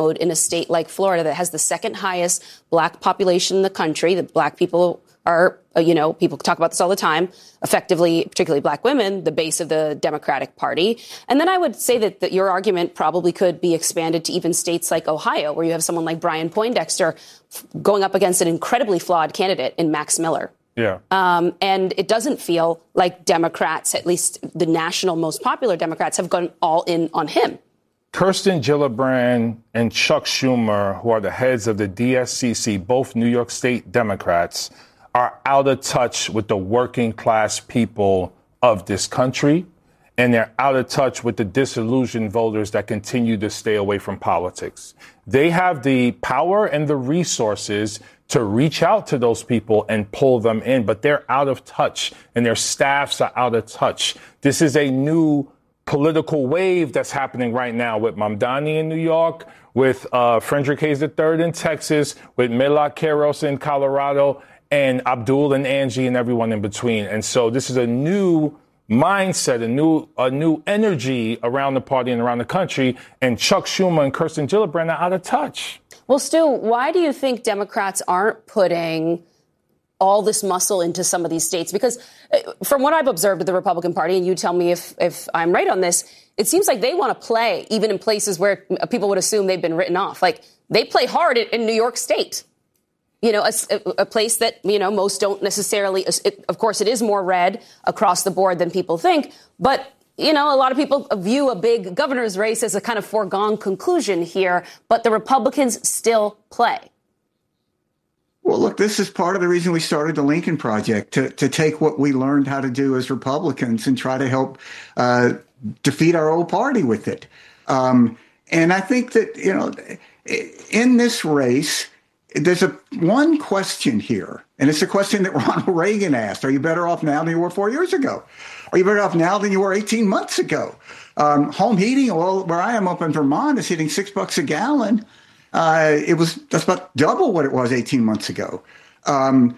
mode in a state like Florida that has the second highest black population in the country. The black people are, people talk about this all the time, effectively, particularly black women, the base of the Democratic Party. And then I would say that your argument probably could be expanded to even states like Ohio, where you have someone like Brian Poindexter going up against an incredibly flawed candidate in Max Miller. Yeah. And it doesn't feel like Democrats, at least the national most popular Democrats, have gone all in on him. Kirsten Gillibrand and Chuck Schumer, who are the heads of the DSCC, both New York State Democrats, are out of touch with the working class people of this country, and they're out of touch with the disillusioned voters that continue to stay away from politics. They have the power and the resources to reach out to those people and pull them in, but they're out of touch, and their staffs are out of touch. This is a new political wave that's happening right now with Mamdani in New York, with Frederick Hayes III in Texas, with Milagros Queiroz in Colorado, and Abdul and Angie and everyone in between. And so this is a new mindset, a new energy around the party and around the country. And Chuck Schumer and Kirsten Gillibrand are out of touch. Well, Stu, why do you think Democrats aren't putting all this muscle into some of these states? Because from what I've observed of the Republican Party, and you tell me if I'm right on this, it seems like they want to play even in places where people would assume they've been written off. Like they play hard in New York State. A place that, most don't necessarily. Of course, it is more red across the board than people think. But, a lot of people view a big governor's race as a kind of foregone conclusion here. But the Republicans still play. Well, look, this is part of the reason we started the Lincoln Project, to take what we learned how to do as Republicans and try to help defeat our old party with it. And I think that, in this race, there's one question here, and it's a question that Ronald Reagan asked. Are you better off now than you were 4 years ago? Are you better off now than you were 18 months ago? Home heating, well, where I am up in Vermont, is hitting $6 a gallon. That's about double what it was 18 months ago. No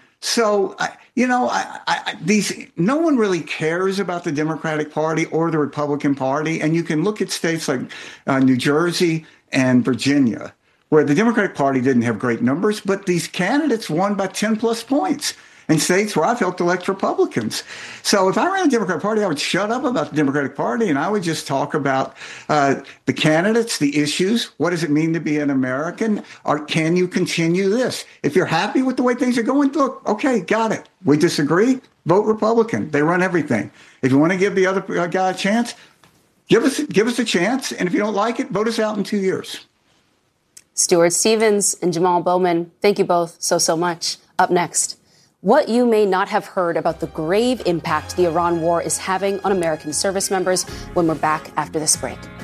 one really cares about the Democratic Party or the Republican Party. And you can look at states like New Jersey and Virginia, where the Democratic Party didn't have great numbers, but these candidates won by 10 plus points in states where I've helped elect Republicans. So if I ran the Democratic Party, I would shut up about the Democratic Party and I would just talk about the candidates, the issues. What does it mean to be an American? Or can you continue this? If you're happy with the way things are going, look, okay, got it. We disagree, vote Republican. They run everything. If you want to give the other guy a chance, give us a chance. And if you don't like it, vote us out in 2 years. Stuart Stevens and Jamal Bowman, thank you both so much. Up next, what you may not have heard about the grave impact the Iran war is having on American service members when we're back after this break.